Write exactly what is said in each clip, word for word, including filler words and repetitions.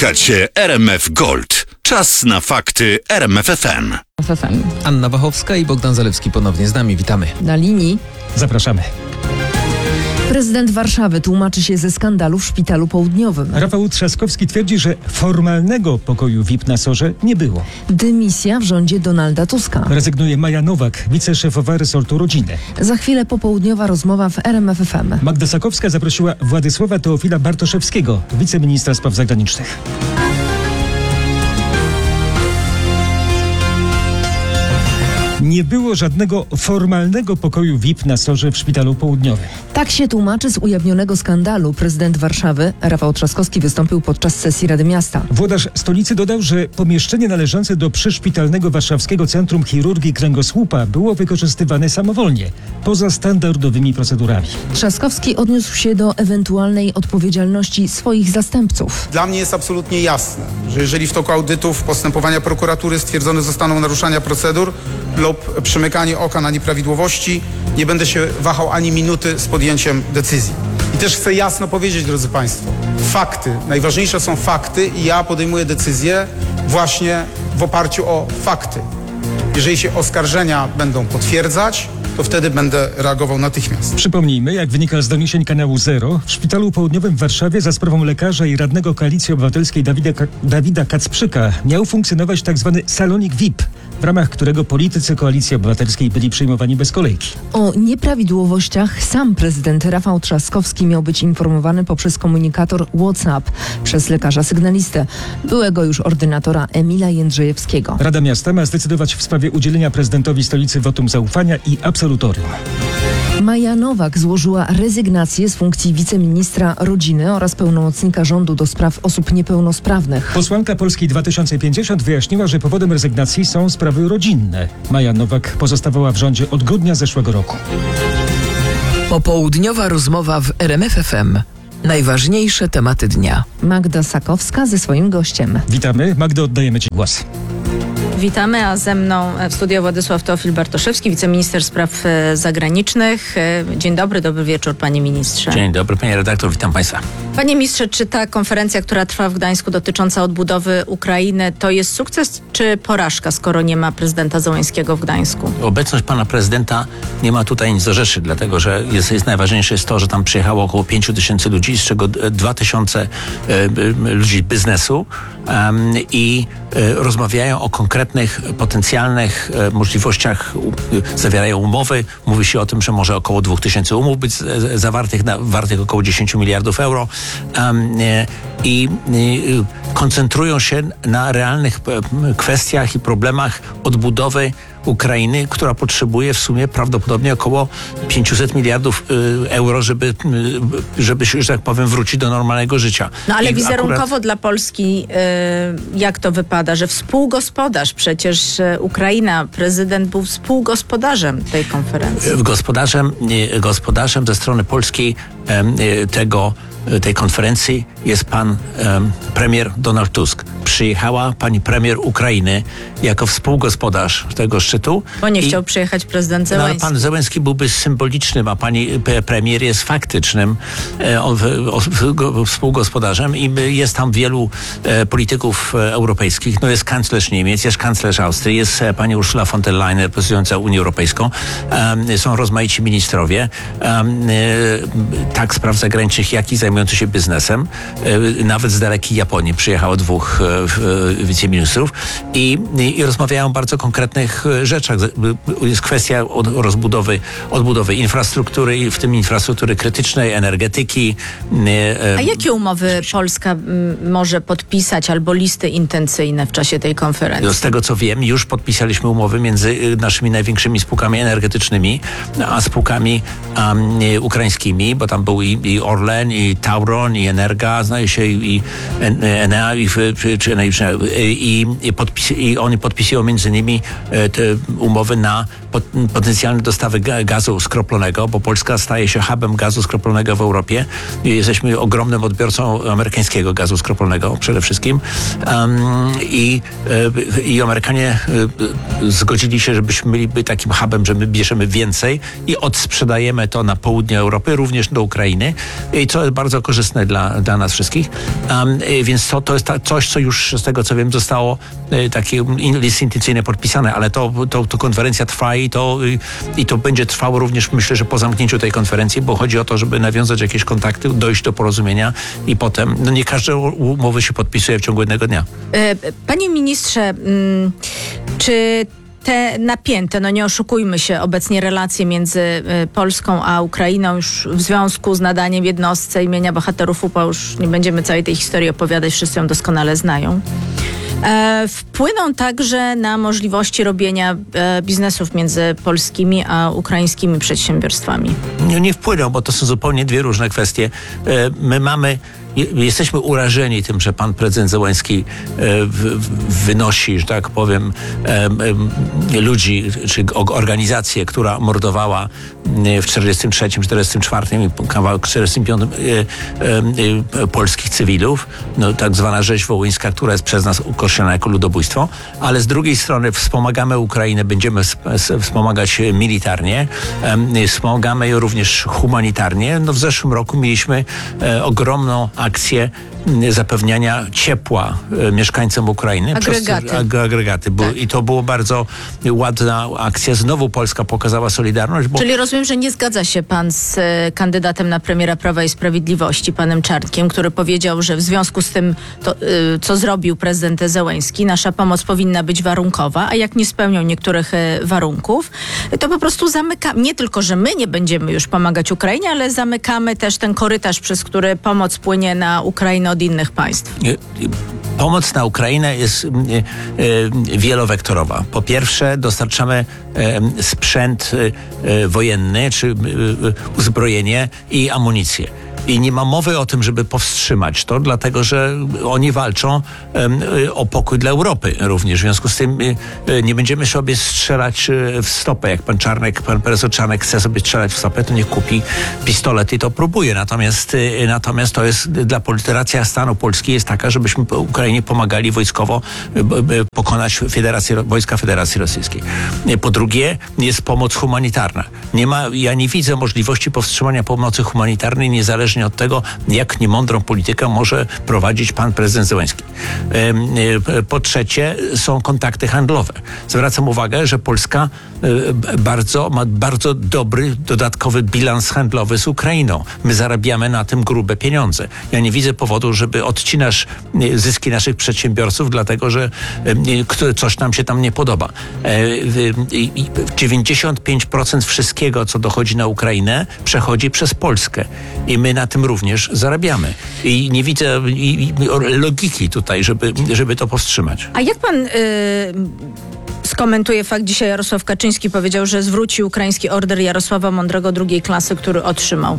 Słuchacie R M F Gold. Czas na fakty R M F F M. F M. Anna Wachowska i Bogdan Zalewski ponownie z nami. Witamy. Na linii Zapraszamy. prezydent Warszawy tłumaczy się ze skandalu w Szpitalu Południowym. Rafał Trzaskowski twierdzi, że formalnego pokoju V I P na Sorze nie było. Dymisja w rządzie Donalda Tuska. Rezygnuje Maja Nowak, wiceszefowa resortu rodziny. Za chwilę popołudniowa rozmowa w R M F F M. Magda Sakowska zaprosiła Władysława Teofila Bartoszewskiego, wiceministra spraw zagranicznych. Nie było żadnego formalnego pokoju V I P na Sorze w Szpitalu Południowym. Tak się tłumaczy z ujawnionego skandalu prezydent Warszawy. Rafał Trzaskowski wystąpił podczas sesji Rady Miasta. Włodarz stolicy dodał, że pomieszczenie należące do przyszpitalnego warszawskiego Centrum Chirurgii Kręgosłupa było wykorzystywane samowolnie, poza standardowymi procedurami. Trzaskowski odniósł się do ewentualnej odpowiedzialności swoich zastępców. Dla mnie jest absolutnie jasne, że jeżeli w toku audytów postępowania prokuratury stwierdzone zostaną naruszania procedur lub przymykanie oka na nieprawidłowości, nie będę się wahał ani minuty z podjęciem decyzji. I też chcę jasno powiedzieć, drodzy Państwo, fakty, najważniejsze są fakty i ja podejmuję decyzję właśnie w oparciu o fakty. Jeżeli się oskarżenia będą potwierdzać, to wtedy będę reagował natychmiast. Przypomnijmy, jak wynika z doniesień kanału Zero, w Szpitalu Południowym w Warszawie za sprawą lekarza i radnego Koalicji Obywatelskiej Dawida, Ka- Dawida Kacprzyka miał funkcjonować tzw. salonik V I P, w ramach którego politycy Koalicji Obywatelskiej byli przyjmowani bez kolejki. O nieprawidłowościach sam prezydent Rafał Trzaskowski miał być informowany poprzez komunikator WhatsApp przez lekarza sygnalistę, byłego już ordynatora Emila Jędrzejewskiego. Rada Miasta ma zdecydować w sprawie udzielenia prezydentowi stolicy wotum zaufania i absolutorium. Maja Nowak złożyła rezygnację z funkcji wiceministra rodziny oraz pełnomocnika rządu do spraw osób niepełnosprawnych. Posłanka Polski dwa tysiące pięćdziesiąt wyjaśniła, że powodem rezygnacji są sprawy rodzinne. Maja Nowak pozostawała w rządzie od grudnia zeszłego roku. Popołudniowa rozmowa w R M F F M. Najważniejsze tematy dnia. Magda Sakowska ze swoim gościem. Witamy. Magdo, oddajemy Ci głos. Witamy, a ze mną w studio Władysław Teofil Bartoszewski, wiceminister spraw zagranicznych. Dzień dobry, dobry wieczór, panie ministrze. Dzień dobry, panie redaktor, witam państwa. Panie ministrze, czy ta konferencja, która trwa w Gdańsku dotycząca odbudowy Ukrainy, to jest sukces czy porażka, skoro nie ma prezydenta Zełenskiego w Gdańsku? Obecność pana prezydenta nie ma tutaj nic do rzeczy, dlatego że jest, jest najważniejsze jest to, że tam przyjechało około pięciu tysięcy ludzi, z czego dwa tysiące e, ludzi biznesu um, i e, rozmawiają o konkretnych, potencjalnych e, możliwościach, u, zawierają umowy. Mówi się o tym, że może około dwóch tysięcy umów być z, zawartych, na, wartych około dziesięciu miliardów euro um, e, i e, koncentrują się na realnych e, kwestiach i problemach odbudowy Ukrainy, która potrzebuje w sumie prawdopodobnie około pięćset miliardów y, euro, żeby, y, żeby się, że tak powiem, wrócić do normalnego życia. No ale I wizerunkowo akurat... dla Polski y, jak to wypada, że współgospodarz, przecież y, Ukraina, prezydent był współgospodarzem tej konferencji. Gospodarzem, y, gospodarzem ze strony polskiej y, tego tej konferencji jest pan um, premier Donald Tusk. Przyjechała pani premier Ukrainy jako współgospodarz tego szczytu. Bo nie i, chciał przyjechać prezydent no, Zełenski. pan Zełenski byłby symbolicznym, a pani premier jest faktycznym e, o, o, współgospodarzem i jest tam wielu e, polityków e, europejskich. No jest kanclerz Niemiec, jest kanclerz Austrii, jest e, pani Ursula von der Leyen, reprezentująca Unię Europejską. E, są rozmaici ministrowie, e, tak spraw zagranicznych, jak i zajmujący się biznesem. E, nawet z dalekiej Japonii przyjechało dwóch e, wiceministrów i, i, i rozmawiają o bardzo konkretnych rzeczach. Jest kwestia od, rozbudowy, odbudowy infrastruktury, w tym infrastruktury krytycznej, energetyki. A jakie umowy Polska m, może podpisać albo listy intencyjne w czasie tej konferencji? Z tego co wiem, już podpisaliśmy umowy między naszymi największymi spółkami energetycznymi, a spółkami um, ukraińskimi, bo tam był i, i Orlen, i Tauron, i Energa, zdaje się, i Enea, i, czy najbliższe, i, i, podpis, i oni podpisują między innymi te umowy na pot, potencjalne dostawy gazu skroplonego, bo Polska staje się hubem gazu skroplonego w Europie. Jesteśmy ogromnym odbiorcą amerykańskiego gazu skroplonego przede wszystkim. Um, i, I Amerykanie zgodzili się, żebyśmy byli takim hubem, że my bierzemy więcej i odsprzedajemy to na południe Europy, również do Ukrainy. I co jest bardzo korzystne dla, dla nas wszystkich. Um, więc to, to jest ta, coś, co już z tego co wiem zostało e, takie list intencyjny podpisane, ale to, to, to konferencja trwa i to, i, i to będzie trwało również, myślę, że po zamknięciu tej konferencji, bo chodzi o to, żeby nawiązać jakieś kontakty, dojść do porozumienia i potem, no nie każde umowy się podpisuje w ciągu jednego dnia. Panie ministrze, czy te napięte, no nie oszukujmy się, obecnie relacje między Polską a Ukrainą już w związku z nadaniem jednostce imienia bohaterów U P A, już nie będziemy całej tej historii opowiadać, wszyscy ją doskonale znają, e, wpłyną także na możliwości robienia e, biznesów między polskimi a ukraińskimi przedsiębiorstwami? Nie, nie wpłyną, bo to są zupełnie dwie różne kwestie. E, my mamy Jesteśmy urażeni tym, że pan prezydent Zełenski wynosi, że tak powiem, ludzi, czy organizację, która mordowała w czterdziestym trzecim, czterdziestym czwartym i kawałek czterdziestym piątym polskich cywilów, no, tak zwana rzeź wołyńska, która jest przez nas ukoślona jako ludobójstwo, ale z drugiej strony wspomagamy Ukrainę, będziemy wspomagać militarnie, wspomagamy ją również humanitarnie. No, w zeszłym roku mieliśmy ogromną akcję zapewniania ciepła mieszkańcom Ukrainy. Agregaty. Przez ag- agregaty. Tak. I to było bardzo ładna akcja. Znowu Polska pokazała solidarność. Bo... Czyli rozumiem, że nie zgadza się pan z kandydatem na premiera Prawa i Sprawiedliwości, panem Czarnkiem, który powiedział, że w związku z tym, to, co zrobił prezydent Zełenski, nasza pomoc powinna być warunkowa, a jak nie spełnią niektórych warunków, to po prostu zamykamy. Nie tylko, że my nie będziemy już pomagać Ukrainie, ale zamykamy też ten korytarz, przez który pomoc płynie na Ukrainę od innych państw. Pomoc na Ukrainę jest wielowektorowa. Po pierwsze, dostarczamy sprzęt wojenny, czy uzbrojenie i amunicję. I nie ma mowy o tym, żeby powstrzymać to, dlatego że oni walczą um, o pokój dla Europy również. W związku z tym y, nie będziemy sobie strzelać w stopę. Jak pan Czarnek, pan profesor Czarnek chce sobie strzelać w stopę, to niech kupi pistolet i to próbuje. Natomiast, y, natomiast to jest dla racja stanu Polski jest taka, żebyśmy Ukrainie pomagali wojskowo y, y, pokonać Federację, wojska Federacji Rosyjskiej. Y, po drugie, jest pomoc humanitarna. Nie ma, ja nie widzę możliwości powstrzymania pomocy humanitarnej niezależnie od tego, jak niemądrą politykę może prowadzić pan prezydent Zełenski. Po trzecie, są kontakty handlowe. Zwracam uwagę, że Polska bardzo, ma bardzo dobry, dodatkowy bilans handlowy z Ukrainą. My zarabiamy na tym grube pieniądze. Ja nie widzę powodu, żeby odcinać zyski naszych przedsiębiorców, dlatego że coś nam się tam nie podoba. dziewięćdziesiąt pięć procent wszystkiego, co dochodzi na Ukrainę, przechodzi przez Polskę. I my na tym również zarabiamy. I nie widzę i, i logiki tutaj, żeby, żeby to powstrzymać. A jak pan... Yy... skomentuje fakt, dzisiaj Jarosław Kaczyński powiedział, że zwróci ukraiński order Jarosława Mądrego drugiej klasy, który otrzymał?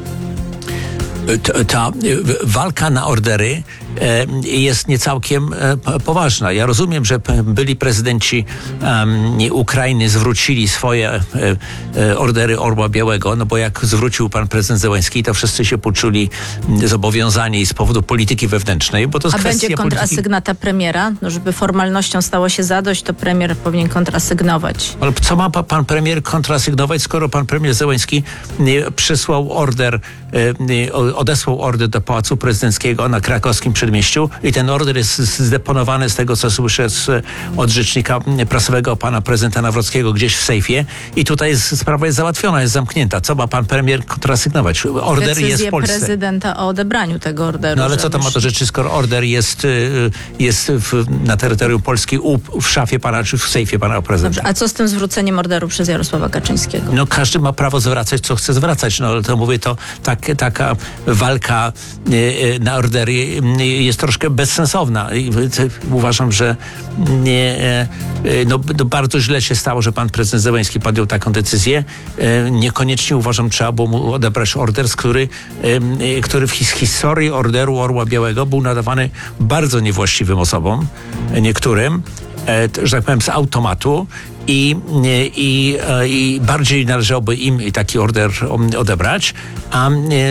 Ta, ta walka na ordery jest niecałkiem poważna. Ja rozumiem, że byli prezydenci um, Ukrainy zwrócili swoje e, ordery Orła Białego, no bo jak zwrócił pan prezydent Zełenski, to wszyscy się poczuli zobowiązani z powodu polityki wewnętrznej, bo to jest A kwestia będzie kontrasygnata polityki... premiera? No żeby formalnością stało się zadość, to premier powinien kontrasygnować. Ale co ma pan premier kontrasygnować, skoro pan premier Zełenski e, przysłał order, e, odesłał order do Pałacu Prezydenckiego na krakowskim Przedmieściu i ten order jest zdeponowany, z tego co słyszę z, od rzecznika prasowego pana prezydenta Nawrockiego gdzieś w sejfie i tutaj jest, sprawa jest załatwiona, jest zamknięta. Co ma pan premier kontrasygnować? Order Decyzję jest w Polsce. prezydenta o odebraniu tego orderu. No ale co to ma do rzeczy, skoro order jest, jest w, na terytorium Polski u, w szafie pana, czy w sejfie pana prezydenta? Dobrze, a co z tym zwróceniem orderu przez Jarosława Kaczyńskiego? No każdy ma prawo zwracać, co chce zwracać. No ale to mówię, to tak, taka walka e, na ordery jest troszkę bezsensowna. I uważam, że nie, e, no, no bardzo źle się stało, że pan prezydent Zełenski podjął taką decyzję. E, niekoniecznie uważam, trzeba było mu odebrać order, który, e, który w his- historii orderu Orła Białego był nadawany bardzo niewłaściwym osobom, niektórym, e, że tak powiem z automatu. I, i, I bardziej należałoby im taki order odebrać. A, e,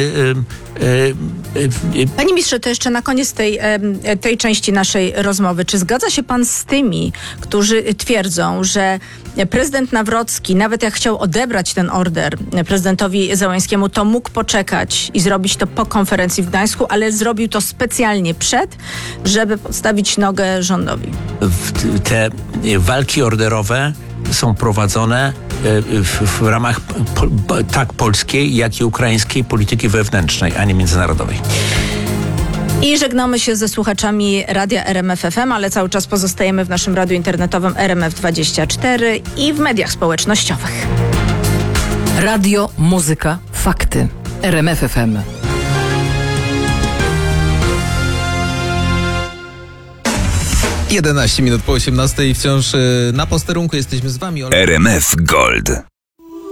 e, e, Panie ministrze, to jeszcze na koniec tej, tej części naszej rozmowy. Czy zgadza się pan z tymi, którzy twierdzą, że prezydent Nawrocki, nawet jak chciał odebrać ten order prezydentowi Zełenskiemu, to mógł poczekać i zrobić to po konferencji w Gdańsku, ale zrobił to specjalnie przed, żeby podstawić nogę rządowi? te walki orderowe są prowadzone w, w ramach po, tak polskiej, jak i ukraińskiej polityki wewnętrznej, a nie międzynarodowej. I żegnamy się ze słuchaczami Radia R M F F M, ale cały czas pozostajemy w naszym radiu internetowym R M F dwadzieścia cztery i w mediach społecznościowych. Radio, muzyka, fakty. R M F F M. jedenaście minut po osiemnastej, wciąż y, na posterunku jesteśmy z wami. R M F Gold.